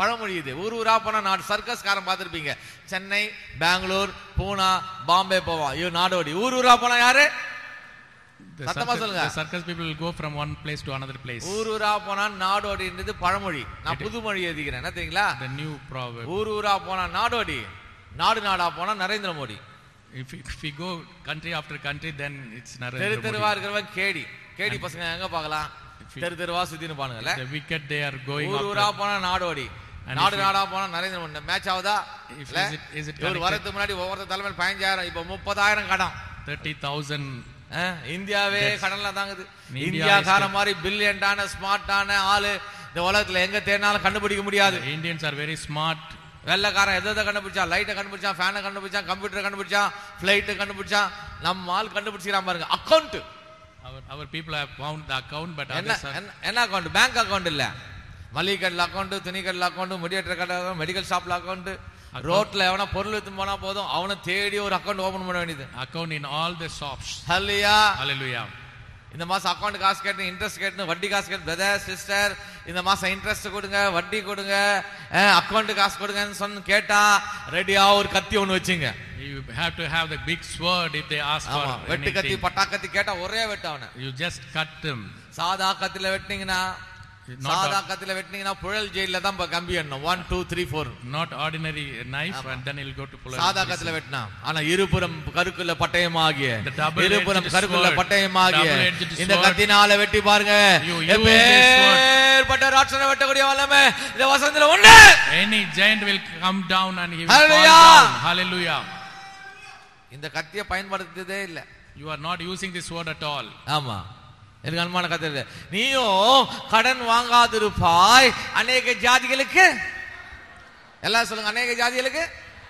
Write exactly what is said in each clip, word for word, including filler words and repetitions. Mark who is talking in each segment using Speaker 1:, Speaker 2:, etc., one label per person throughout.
Speaker 1: பழமொழி இது. ஊர் ஊரா போனா நாடு. சர்க்கஸ் காரன் பார்த்திருப்பீங்க, சென்னை, பெங்களூர், பூனா, பாம்பே போவான், ஐயோ நாடோடி. ஊர் ஊரா போனா யாரு? சத்தமா சொல்லுங்க.
Speaker 2: The circus people will go from one place to another place.
Speaker 1: ஊர் ஊரா போனா நாடோடின்றது பழமொழி. நான் புது மொழி எழுதிக்கிறேன், என்ன தெரியுங்களா?
Speaker 2: The new proverb.
Speaker 1: ஊர் ஊரா போனா நாடோடி, நாடு நாடா போனா Narendra Modi.
Speaker 2: If we, if we go country after country, then it's Narendra
Speaker 1: தெரு
Speaker 2: Modi.
Speaker 1: தெருவா இருக்கிறவன் கேடி. கேடி பசங்க எங்க பார்க்கலாம்? தெரு தெருவா சுத்தின்னு பானுங்கல்ல.
Speaker 2: The wicked they are going
Speaker 1: ஊர் ஊரா போனா நாடோடி, நாடு நாடா போனா நரேந்திர மோடி. மேட்ச் ஆகுதா? ஒரு வாரத்துக்கு முன்னாடி ஒவ்வொருத்தர் தலைமையில் பதினஞ்சாயிரம், இப்ப முப்பதாயிரம் கடன்.
Speaker 2: thirty thousand.
Speaker 1: இந்தியாவே கடன்ல தாங்குது. இந்தியாக்கார மாதிரி பில்லியன்டான ஸ்மார்ட்டான ஆளு இந்த உலகத்துல எங்க தேடினாலும் கண்டுபிடிக்க முடியாது.
Speaker 2: Indians are very smart.
Speaker 1: வெள்ளக்காரன் எதை எதை கண்டுபிடிச்சா? லைட்டை கண்டுபிடிச்சா, ஃபேனை கண்டுபிடிச்சா, கம்ப்யூட்டரை கண்டுபிடிச்சா, பிளைட்டை கண்டுபிடிச்சா. நம்ம ஆள் கண்டுபிடிச்சிக்கிறான் பாருங்க, account.
Speaker 2: Our our people have found the account, but
Speaker 1: என்ன என்ன அக்கௌண்ட்? பேங்க் அக்கௌண்ட் இல்ல, மளிகை கடையில் அக்கௌண்ட், துணி கடையில் அக்கௌண்ட், முடியேற்ற கடை, மெடிக்கல் ஷாப்ல அக்கௌண்ட். ரோட்ல எவனா பொருள் எடுத்து போனா போதும், அவனை தேடி ஒரு அக்கௌண்ட் ஓபன் பண்ண வேண்டியது.
Speaker 2: Account in all the shops.
Speaker 1: Hallelujah,
Speaker 2: hallelujah.
Speaker 1: இந்த மாசம் அக்கௌண்ட் காசு கேட்டு, இன்ட்ரெஸ்ட் கேட்டு, வட்டி காசு கேட்டு, பிரதர் சிஸ்டர் இந்த மாசம் இன்ட்ரெஸ்ட் கொடுங்க, வட்டி கொடுங்க, அக்கௌண்ட் காசு கொடுங்கன்னு சொன்ன கேட்டா ரெடியா ஒரு கத்தி ஒண்ணு வச்சுங்க.
Speaker 2: You have to have the big sword if they ask for anything.
Speaker 1: வெட்டு கத்தி, பட்டா கத்தி கேட்டா ஒரே வெட்டு அவனை.
Speaker 2: You just cut them.
Speaker 1: சாதா கத்தில வெட்டினீங்கன்னா, சாதா கத்தில வெட்டினீங்கன்னா புழல் ஜெயில தான் கம்பி எண்ணணும். One two three four.
Speaker 2: Not ordinary knife, and then he'll go to pull.
Speaker 1: சாதா கத்தில வெட்டினா, ஆனா இருபுறம் கருக்குள்ள பட்டயமாகிய, இருபுறம் கருக்குள்ள பட்டயமாகிய இந்த கத்தினால வெட்டி பாருங்க. எப்பேற்பட்ட ராட்சசனை வெட்டக்கூடிய வல்லமை இந்த வசனத்துல உண்டு.
Speaker 2: Any giant will come down and he will fall down. Hallelujah.
Speaker 1: இந்த கத்தியை பயன்படுத்ததே இல்ல.
Speaker 2: You are not using this word at all.
Speaker 1: ஆமா, எனக்கு அனுமான கத்தை. நீயும் கடன் வாங்காதிருப்பாய் அநேக ஜாதிகளுக்கு. எல்லாம் சொல்லுங்க, அநேக ஜாதிகளுக்கு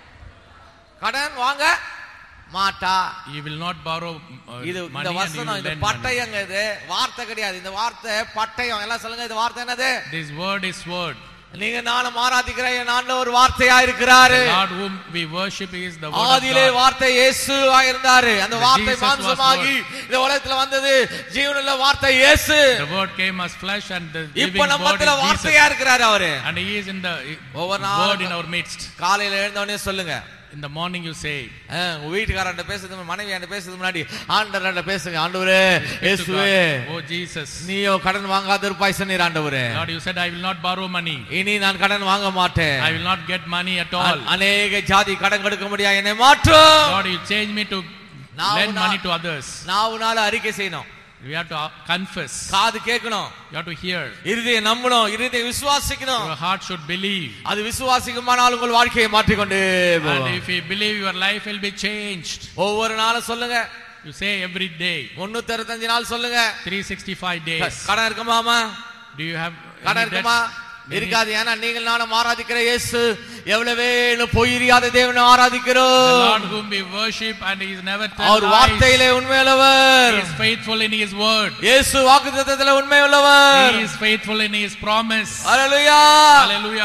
Speaker 1: கடன் வாங்க மாட்டா.
Speaker 2: You will not borrow uh,
Speaker 1: இது
Speaker 2: money.
Speaker 1: இந்த வசனம், இந்த பட்டயங்க, இது வார்த்தை கிடையாது. இந்த வார்த்தை பட்டயம். எல்லாம் சொல்லுங்க, இந்த வார்த்தை என்னது?
Speaker 2: This word is word.
Speaker 1: நீங்க நானும் ஆராதிக்கிற என் ஆண்டவர் ஒரு வார்த்தையா இருக்கிறாரு.
Speaker 2: The Lord whom we worship is the word of God.
Speaker 1: ஆதியிலே வார்த்தை இயேசுவா இருந்தாரு. அந்த வார்த்தை மாம்சமாகி இந்த உலகத்துல வந்தது. ஜீவனுள்ள வார்த்தை இயேசு.
Speaker 2: The word came as flesh and the living
Speaker 1: இப்ப
Speaker 2: word
Speaker 1: நம்மத்துல
Speaker 2: is
Speaker 1: வார்த்தையா இருக்கிறாரு அவரு.
Speaker 2: And he is in the word in our midst.
Speaker 1: காலையில எழுந்த உடனே சொல்லுங்க,
Speaker 2: in the morning you say,
Speaker 1: உங்க வீட்டுக்காரன்ட்ட பேசுறது, மனைவியாண்ட பேசுறது முன்னாடி ஆண்டவர்ட்ட பேசுங்க. ஆண்டவரே இயேசுவே,
Speaker 2: oh Jesus,
Speaker 1: நீயோ கடன் வாங்காதிருப்பாய் சொன்னீர் ஆண்டவரே.
Speaker 2: Lord, you said I will not borrow money.
Speaker 1: இனி நான் கடன் வாங்க மாட்டேன்.
Speaker 2: I will not get money at all.
Speaker 1: அநேக ஜாதி கடன் கொடுக்க முடியாது, என்னை மாற்றும்.
Speaker 2: Lord, you change me to lend money to others.
Speaker 1: நாவுனால அறிக்கை செய்யணும்.
Speaker 2: We have to confess.
Speaker 1: காது கேட்கணும்.
Speaker 2: You have to hear.
Speaker 1: இருதயம் நம்பணும், இருதயம் விசுவாசிக்கணும்.
Speaker 2: Your heart should believe.
Speaker 1: அது விசுவாசிக்குமானால் உங்கள் வாழ்க்கையை மாற்றிக் கொண்டே போகும்.
Speaker 2: And if you believe, your life will be changed.
Speaker 1: ஒவ்வொரு நாளும் சொல்லுங்க.
Speaker 2: You say every day.
Speaker 1: முன்னூற்று அறுபத்தைந்து நாள் சொல்லுங்க.
Speaker 2: three sixty-five days.
Speaker 1: கடன் இருக்குமாமா?
Speaker 2: Do you have
Speaker 1: கடன் இருக்குமா? இருக்காது. ஏன்னா நீங்கள் நானும் ஆராதிக்கிற இயேசு எவ்வளவே பொய்யாத தேவனை ஆராதிக்கிறோம்.
Speaker 2: The Lord whom we worship and he is never tells
Speaker 1: அவர் வார்த்தையிலே உண்மையுள்ளவர்.
Speaker 2: He is faithful in his word.
Speaker 1: இயேசு வாக்குத்தத்தத்திலே உண்மையுள்ளவர்.
Speaker 2: He is faithful in his promise.
Speaker 1: Hallelujah,
Speaker 2: hallelujah.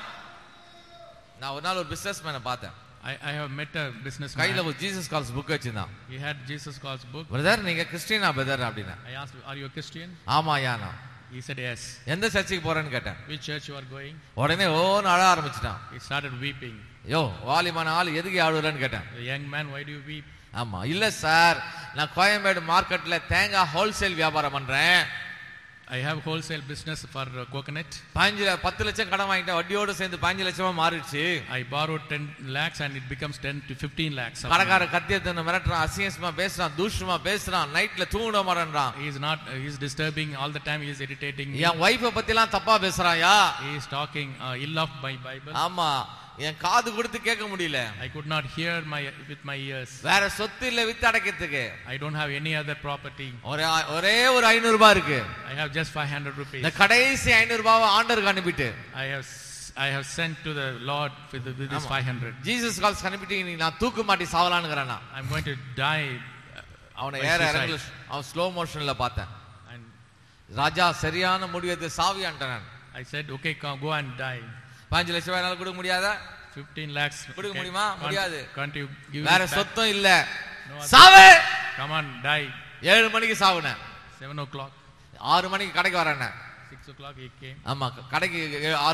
Speaker 1: நான் ஒரு நாள் ஒரு பிசினஸ்மேனை பார்த்தேன்.
Speaker 2: I I have met a businessman.
Speaker 1: கையில ஒரு ஜீசஸ் கால்ஸ் புக் வச்சிருந்தான்.
Speaker 2: He had Jesus Calls book.
Speaker 1: Brother நீங்க கிறிஸ்டியனா பிரதர் அப்படினா?
Speaker 2: I asked, are you a Christian?
Speaker 1: ஆமா யானா.
Speaker 2: He said yes.
Speaker 1: எந்த சர்ச்சுக்கு போறேன்னு கேட்டேன்.
Speaker 2: Which church you are going?
Speaker 1: உடனே ஓன்னு அழ ஆரம்பிச்சிட்டான்.
Speaker 2: He started weeping.
Speaker 1: யோ வாலிமான ஆள் எதுக்கு அழுறன்னு கேட்டேன்.
Speaker 2: The young man, why do you weep?
Speaker 1: ஆமா, இல்ல சார், நான் கோயம்பேடு மார்க்கெட்ல தேங்காய் ஹோல்சேல் வியாபாரம் பண்றேன்.
Speaker 2: I have wholesale business for uh, coconut.
Speaker 1: பதினஞ்சு பத்து லட்சம் கடன் வாங்கிட்டேன், வட்டியோட சேர்ந்து பதினஞ்சு லட்சமா மாறிடுச்சு.
Speaker 2: I borrowed ten lakhs and it becomes ten to fifteen lakhs.
Speaker 1: கடைக்கார கத்தியத்தை மிரட்டுறான், அசிங்கமா பேசுறான், தூஷமா பேசுறான், நைட்ல தூங்க மாட்டேன்றான்.
Speaker 2: He is not uh, he is disturbing all the time. He is irritating me.
Speaker 1: N wifi பத்தி எல்லாம் தப்பா பேசுறாயா.
Speaker 2: He is talking uh, ill of my Bible.
Speaker 1: ஆமா, என் காது கொடுத்து கேட்க முடியல.
Speaker 2: I could not hear my with my ears.
Speaker 1: வேற சொத்து இல்ல with அடக்கிறதுக்கு.
Speaker 2: I don't have any other property.
Speaker 1: ஒரே ஒரே ஒரு ஐநூறு ரூபாய் இருக்கு.
Speaker 2: I have just five hundred rupees.
Speaker 1: இந்த கடைசி ஐநூறு ரூபாயை ஆண்டவருக்கு அனுப்பிட்டு
Speaker 2: I have I have sent to the Lord with, the, with this five hundred.
Speaker 1: Jesus calls அனுப்பிட்டு நீ நான் தூக்கு மாட்டி சாவலாம்ங்கறானா.
Speaker 2: I'm going to die.
Speaker 1: அவனை ஏற இறங்கல, அவன் ஸ்லோ மோஷன்ல பார்த்தேன்.
Speaker 2: And
Speaker 1: ராஜா சரியான முடிவெடுத்து சாவியான்றான்.
Speaker 2: I said okay, go and die.
Speaker 1: பதினஞ்சு லட்சம் ரூபாய் கொடுக்க முடியாதா?
Speaker 2: fifteen lakhs
Speaker 1: கொடுக்க முடியுமா? முடியாது.
Speaker 2: Can't you give
Speaker 1: வேற சொத்தும் இல்ல.
Speaker 2: No,
Speaker 1: சாவு.
Speaker 2: Come on, die.
Speaker 1: ஏழு மணிக்கு சாவுனே.
Speaker 2: seven o'clock.
Speaker 1: ஆறு மணிக்கு கடைக்கு வரானே.
Speaker 2: six o'clock he came.
Speaker 1: ஆமா, கடைக்கு